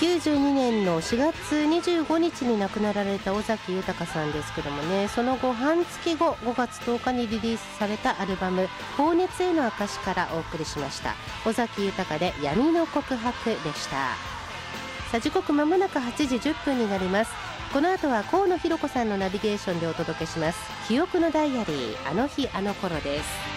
92年の4月25日に亡くなられた尾崎豊さんですけどもね、その後半月後5月10日にリリースされたアルバム放熱への証からお送りしました。尾崎豊で闇の告白でした。さあ時刻まもなく8時10分になります。この後は河野ひろ子さんのナビゲーションでお届けします。記憶のダイアリー、あの日あの頃です。